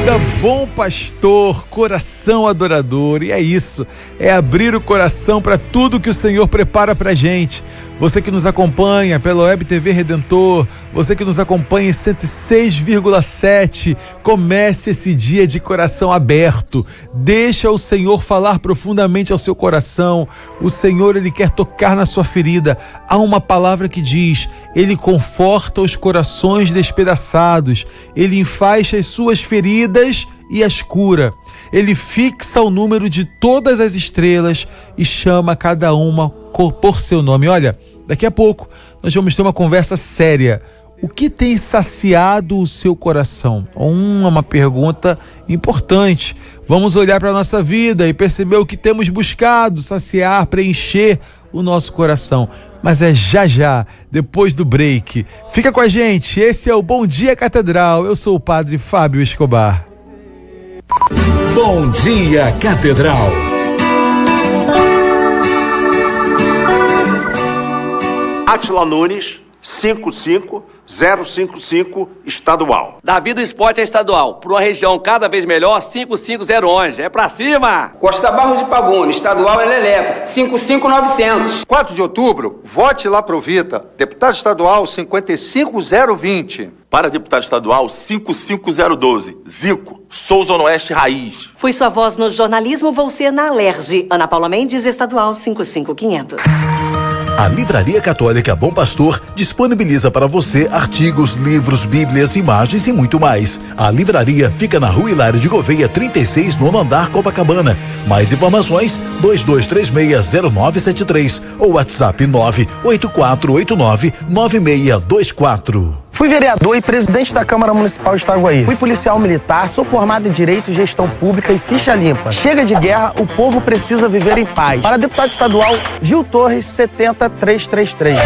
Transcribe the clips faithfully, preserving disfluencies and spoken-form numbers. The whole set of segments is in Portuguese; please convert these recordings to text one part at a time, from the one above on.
Vida Bom Pastor, coração adorador. E é isso, é abrir o coração para tudo que o Senhor prepara pra gente. Você que nos acompanha pela Web T V Redentor, você que nos acompanha em cento e seis vírgula sete, comece esse dia de coração aberto. Deixa o Senhor falar profundamente ao seu coração. O Senhor, Ele quer tocar na sua ferida. Há uma palavra que diz: Ele conforta os corações despedaçados, Ele enfaixa as suas feridas e as cura. Ele fixa o número de todas as estrelas e chama cada uma por seu nome. Olha, daqui a pouco nós vamos ter uma conversa séria. O que tem saciado o seu coração? Uma, uma pergunta importante. Vamos olhar para a nossa vida e perceber o que temos buscado saciar, preencher o nosso coração. Mas é já já, depois do break. Fica com a gente, esse é o Bom Dia Catedral. Eu sou o padre Fábio Escobar. Bom Dia Catedral. Átila Nunes, cinco cinco zero cinco cinco, estadual. Davi do Esporte é estadual. Para uma região cada vez melhor, cinco cinco zero onze. É pra cima! Costa Barros de Pavuna, estadual é Leleco, cinco cinco novecentos. quatro de outubro, vote lá pro Vita. Deputado estadual, cinquenta e cinco zero vinte. Para deputado estadual, cinco cinco zero doze, Zico, sou Zona Oeste Raiz. Fui sua voz no jornalismo, vou ser na Alerj. Ana Paula Mendes, estadual cinco cinco quinhentos. A Livraria Católica Bom Pastor disponibiliza para você artigos, livros, bíblias, imagens e muito mais. A livraria fica na Rua Hilário de Gouveia, trinta e seis, nono andar, Copacabana. Mais informações, dois dois três seis zero nove sete três ou WhatsApp nove oito quatro oito nove nove seis dois quatro. Fui vereador e presidente da Câmara Municipal de Itaguaí. Fui policial militar, sou formado em Direito e Gestão Pública e ficha limpa. Chega de guerra, o povo precisa viver em paz. Para deputado estadual, Gil Torres, setenta trezentos e trinta e três.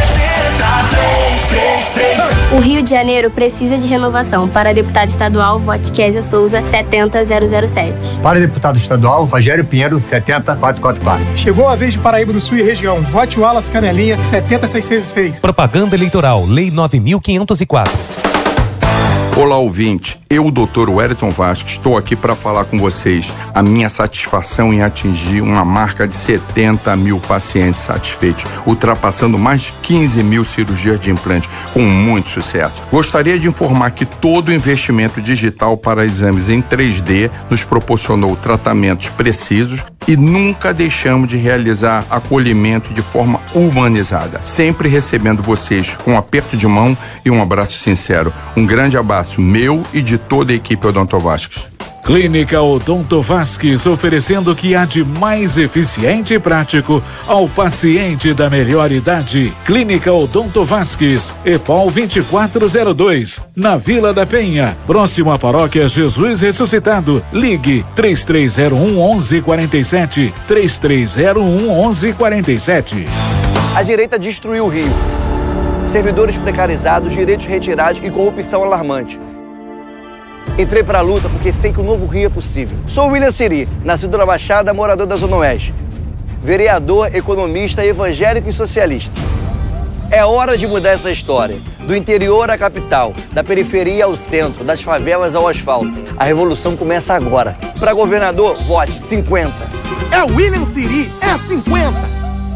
O Rio de Janeiro precisa de renovação. Para deputado estadual, vote Kézia Souza, setenta zero zero sete. Para deputado estadual, Rogério Pinheiro, setenta quatrocentos e quarenta e quatro. Chegou a vez de Paraíba do Sul e região. Vote Wallace Canelinha, setenta seiscentos e sessenta e seis. Propaganda eleitoral, Lei nove mil quinhentos e quatro. Olá, ouvinte. Eu, doutor Wellington Vasques, estou aqui para falar com vocês a minha satisfação em atingir uma marca de setenta mil pacientes satisfeitos, ultrapassando mais de quinze mil cirurgias de implante, com muito sucesso. Gostaria de informar que todo o investimento digital para exames em três D nos proporcionou tratamentos precisos e nunca deixamos de realizar acolhimento de forma humanizada, sempre recebendo vocês com um aperto de mão e um abraço sincero. Um grande abraço meu e de toda a equipe Odonto Vasques. Clínica Odonto Vasques, oferecendo o que há de mais eficiente e prático ao paciente da melhor idade. Clínica Odonto Vasques, EPOL vinte e quatro zero dois, na Vila da Penha, próximo à Paróquia Jesus Ressuscitado. Ligue três três zero um, onze quarenta e sete, três três zero um, onze quarenta e sete. A direita destruiu o Rio. Servidores precarizados, direitos retirados e corrupção alarmante. Entrei para a luta porque sei que o novo Rio é possível. Sou William Siri, nascido na Baixada, morador da Zona Oeste. Vereador, economista, evangélico e socialista. É hora de mudar essa história. Do interior à capital, da periferia ao centro, das favelas ao asfalto. A revolução começa agora. Para governador, vote cinquenta. É William Siri, é cinquenta.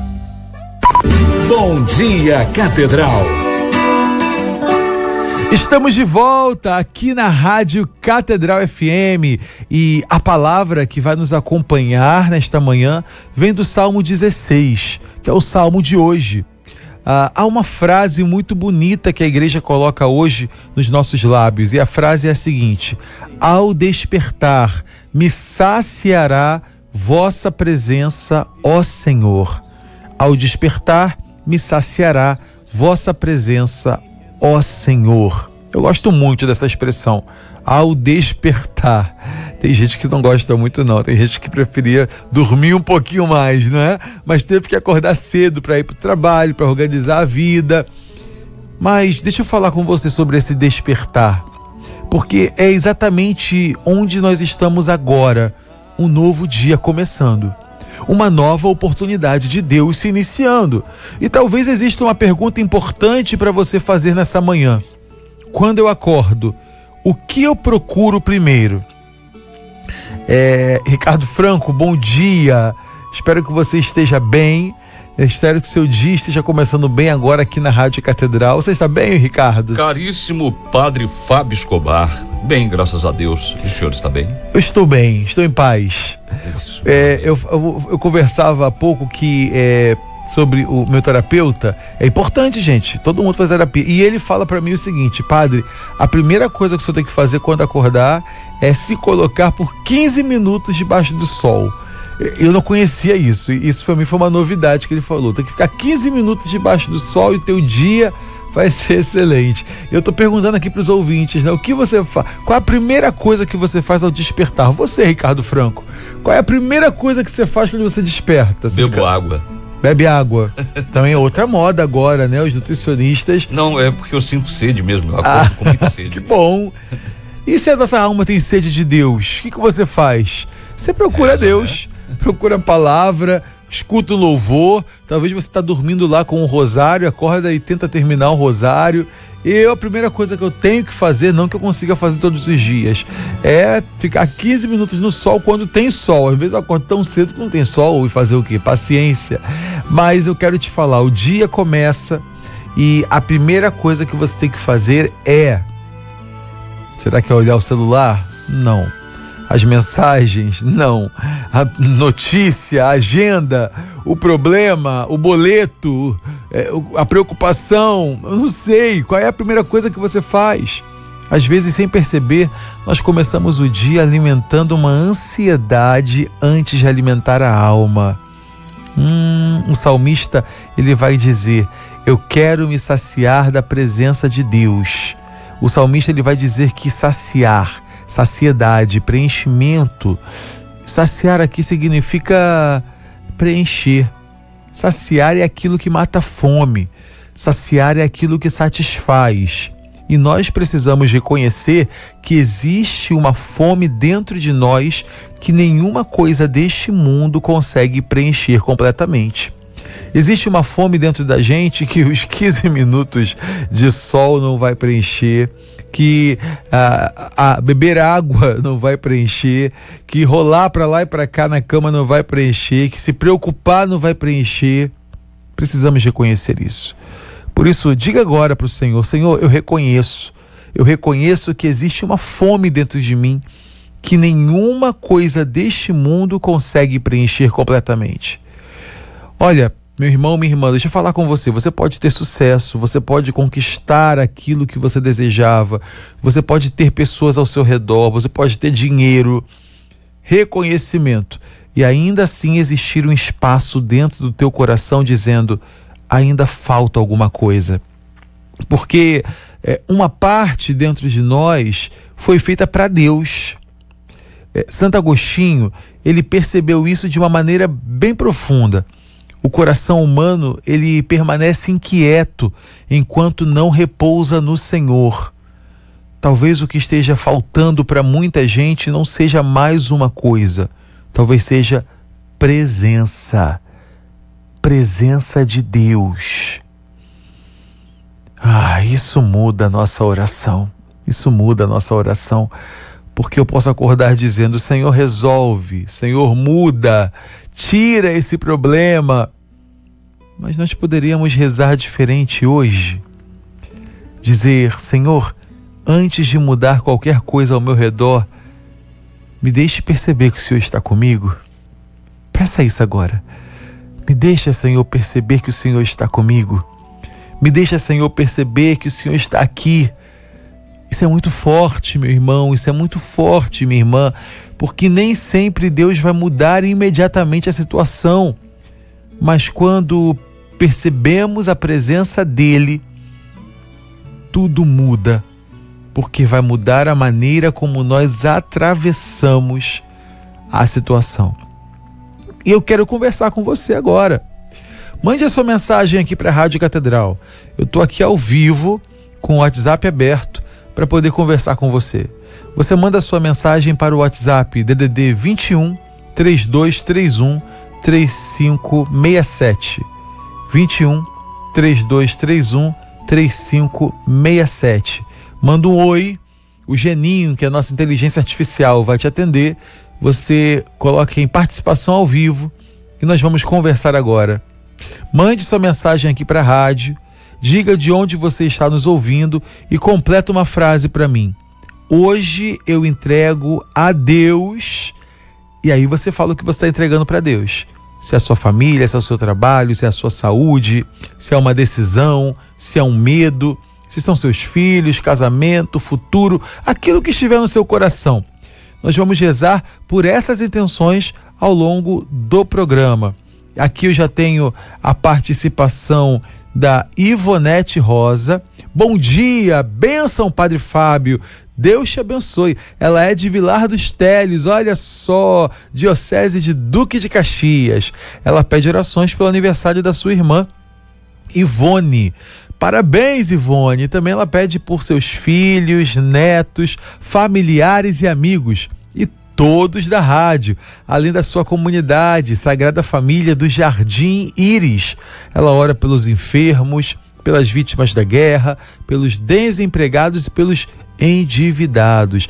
Bom Dia Catedral. Estamos de volta aqui na Rádio Catedral F M e a palavra que vai nos acompanhar nesta manhã vem do Salmo dezesseis, que é o Salmo de hoje. Ah, há uma frase muito bonita que a igreja coloca hoje nos nossos lábios e a frase é a seguinte: ao despertar me saciará vossa presença, ó Senhor. Ao despertar me saciará vossa presença, ó Senhor. Eu gosto muito dessa expressão, ao despertar. Tem gente que não gosta muito não, tem gente que preferia dormir um pouquinho mais, não é? Mas teve que acordar cedo para ir para o trabalho, para organizar a vida. Mas deixa eu falar com você sobre esse despertar, porque é exatamente onde nós estamos agora, um novo dia começando. Uma nova oportunidade de Deus se iniciando. E talvez exista uma pergunta importante para você fazer nessa manhã. Quando eu acordo, o que eu procuro primeiro? É, Ricardo Franco, bom dia. Espero que você esteja bem. Eu espero que seu dia esteja começando bem agora aqui na Rádio Catedral. Você está bem, Ricardo? Caríssimo Padre Fábio Escobar, bem, graças a Deus. E o senhor está bem? Eu estou bem, estou em paz. Isso. É, eu, eu, eu conversava há pouco que é, sobre o meu terapeuta. É importante, gente, todo mundo faz terapia. E ele fala para mim o seguinte: padre, a primeira coisa que o senhor tem que fazer quando acordar é se colocar por quinze minutos debaixo do sol. Eu não conhecia isso, e isso para mim foi uma novidade que ele falou. Tem que ficar quinze minutos debaixo do sol e teu dia vai ser excelente. Eu tô perguntando aqui pros ouvintes, né? O que você faz? Qual é a primeira coisa que você faz ao despertar? Você, Ricardo Franco, qual é a primeira coisa que você faz quando você desperta? Você Bebo fica... água. Bebe água. Também é outra moda agora, né? Os nutricionistas... Não, é porque eu sinto sede mesmo, eu acordo ah, com muita sede. Que bom. E se a nossa alma tem sede de Deus, o que, que você faz? Você procura é, Deus, né? Procura a palavra, escuta o louvor. Talvez você está dormindo lá com um rosário, acorda e tenta terminar o rosário. Eu, a primeira coisa que eu tenho que fazer, não que eu consiga fazer todos os dias, é ficar quinze minutos no sol quando tem sol. Às vezes eu acordo tão cedo que não tem sol, e fazer o quê? Paciência. Mas eu quero te falar, o dia começa e a primeira coisa que você tem que fazer é... Será que é olhar o celular? Não. As mensagens? Não. A notícia, a agenda, o problema, o boleto, a preocupação, eu não sei. Qual é a primeira coisa que você faz? Às vezes, sem perceber, nós começamos o dia alimentando uma ansiedade antes de alimentar a alma. Hum, um salmista, ele vai dizer: eu quero me saciar da presença de Deus. O salmista, ele vai dizer que saciar, saciedade, preenchimento. Saciar aqui significa preencher. Saciar é aquilo que mata a fome. Saciar é aquilo que satisfaz. E nós precisamos reconhecer que existe uma fome dentro de nós que nenhuma coisa deste mundo consegue preencher completamente. Existe uma fome dentro da gente que os quinze minutos de sol não vai preencher, que a, a beber água não vai preencher, que rolar para lá e para cá na cama não vai preencher, que se preocupar não vai preencher. Precisamos reconhecer isso. Por isso, diga agora para o Senhor: Senhor, eu reconheço, eu reconheço que existe uma fome dentro de mim que nenhuma coisa deste mundo consegue preencher completamente. Olha, meu irmão, minha irmã, deixa eu falar com você. Você pode ter sucesso, você pode conquistar aquilo que você desejava, você pode ter pessoas ao seu redor, você pode ter dinheiro, reconhecimento, e ainda assim existir um espaço dentro do teu coração dizendo: ainda falta alguma coisa. Porque é, uma parte dentro de nós foi feita para Deus. É, Santo Agostinho, ele percebeu isso de uma maneira bem profunda. O coração humano, ele permanece inquieto enquanto não repousa no Senhor. Talvez o que esteja faltando para muita gente não seja mais uma coisa, talvez seja presença. Presença de Deus. Ah, isso muda a nossa oração. Isso muda a nossa oração. Porque eu posso acordar dizendo: Senhor, resolve. Senhor, muda. Tira esse problema. Mas nós poderíamos rezar diferente hoje. Dizer: Senhor, antes de mudar qualquer coisa ao meu redor, me deixe perceber que o Senhor está comigo. Peça isso agora. Me deixa, Senhor, perceber que o Senhor está comigo. Me deixa, Senhor, perceber que o Senhor está aqui. Isso é muito forte, meu irmão, isso é muito forte, minha irmã, porque nem sempre Deus vai mudar imediatamente a situação. Mas quando percebemos a presença dele, tudo muda, porque vai mudar a maneira como nós atravessamos a situação. E eu quero conversar com você agora. Mande a sua mensagem aqui para a Rádio Catedral. Eu estou aqui ao vivo, com o WhatsApp aberto, para poder conversar com você. Você manda a sua mensagem para o WhatsApp D D D vinte e um, trinta e dois trinta e um, trinta e cinco sessenta e sete. vinte e um, trinta e dois trinta e um, trinta e cinco sessenta e sete. Manda um oi o Geninho, que é a nossa inteligência artificial, vai te atender. Você coloque em participação ao vivo e nós vamos conversar agora. Mande sua mensagem aqui para a rádio, diga de onde você está nos ouvindo e completa uma frase para mim. Hoje eu entrego a Deus. E aí você fala o que você está entregando para Deus. Se é a sua família, se é o seu trabalho, se é a sua saúde, se é uma decisão, se é um medo, se são seus filhos, casamento, futuro, aquilo que estiver no seu coração. Nós vamos rezar por essas intenções ao longo do programa. Aqui eu já tenho a participação da Ivonete Rosa. Bom dia, bênção, Padre Fábio. Deus te abençoe. Ela é de Vilar dos Télios, olha só, diocese de Duque de Caxias. Ela pede orações pelo aniversário da sua irmã, Ivone. Parabéns, Ivone. Também ela pede por seus filhos, netos, familiares e amigos. E todos da rádio, além da sua comunidade, Sagrada Família do Jardim Íris. Ela ora pelos enfermos, pelas vítimas da guerra, pelos desempregados e pelos endividados.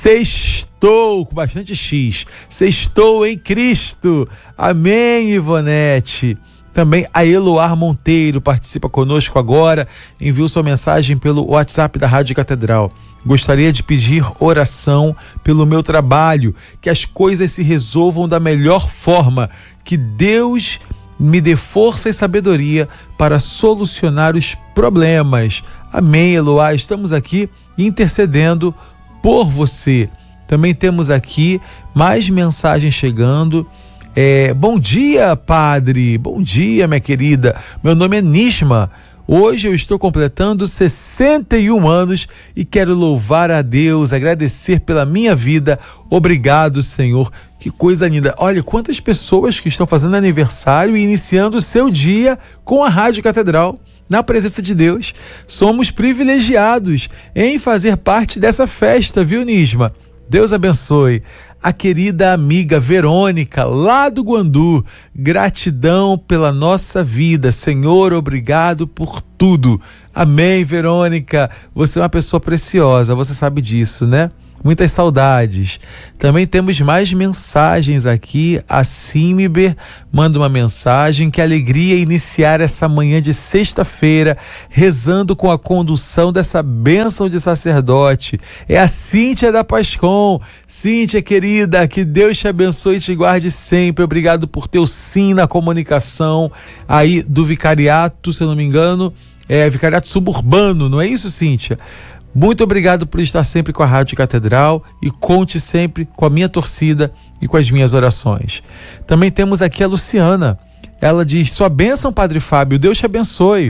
Sextou, com bastante X. Sextou em Cristo. Amém, Ivonete. Também a Eloar Monteiro participa conosco agora, enviou sua mensagem pelo WhatsApp da Rádio Catedral. Gostaria de pedir oração pelo meu trabalho, que as coisas se resolvam da melhor forma, que Deus me dê força e sabedoria para solucionar os problemas. Amém, Eloá. Estamos aqui intercedendo por você. Também temos aqui mais mensagens chegando. É, bom dia, padre. Bom dia, minha querida. Meu nome é Nisma. Hoje eu estou completando sessenta e um anos e quero louvar a Deus, agradecer pela minha vida. Obrigado, Senhor. Que coisa linda. Olha quantas pessoas que estão fazendo aniversário e iniciando o seu dia com a Rádio Catedral, na presença de Deus. Somos privilegiados em fazer parte dessa festa, viu, Nisma? Deus abençoe. A querida amiga Verônica, lá do Guandu, gratidão pela nossa vida. Senhor, obrigado por tudo. Amém, Verônica. Você é uma pessoa preciosa, você sabe disso, né? Muitas saudades. Também temos mais mensagens aqui. A Simiber manda uma mensagem: que alegria iniciar essa manhã de sexta-feira rezando com a condução dessa bênção de sacerdote. É a Cíntia da Pascom. Cíntia, querida, que Deus te abençoe e te guarde sempre. Obrigado por teu sim na comunicação aí do vicariato, se eu não me engano, é vicariato suburbano, não é isso, Cíntia? Muito obrigado por estar sempre com a Rádio Catedral e conte sempre com a minha torcida e com as minhas orações. Também temos aqui a Luciana. Ela diz: sua bênção, Padre Fábio, Deus te abençoe.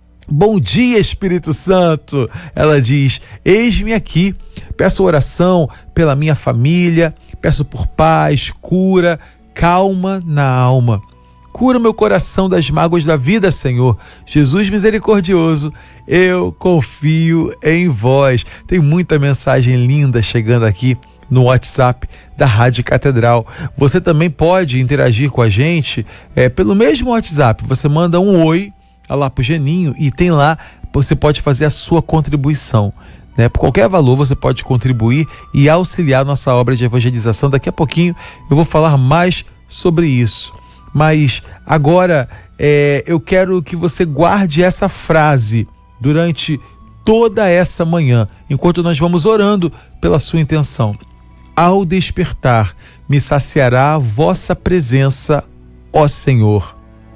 Bom dia, Espírito Santo. Ela diz: eis-me aqui. Peço oração pela minha família, peço por paz, cura, calma na alma. Cura meu coração das mágoas da vida, Senhor. Jesus misericordioso, eu confio em vós. Tem muita mensagem linda chegando aqui no WhatsApp da Rádio Catedral. Você também pode interagir com a gente é, pelo mesmo WhatsApp. Você manda um oi lá pro Geninho e tem lá, você pode fazer a sua contribuição. Né? Por qualquer valor você pode contribuir e auxiliar nossa obra de evangelização. Daqui a pouquinho eu vou falar mais sobre isso. Mas agora é, eu quero que você guarde essa frase durante toda essa manhã, enquanto nós vamos orando pela sua intenção. Ao despertar, me saciará a vossa presença, ó Senhor.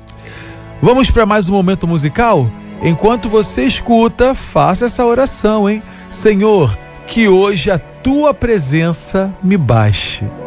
Vamos para mais um momento musical? Enquanto você escuta, faça essa oração, hein? Senhor, que hoje a tua presença me baste.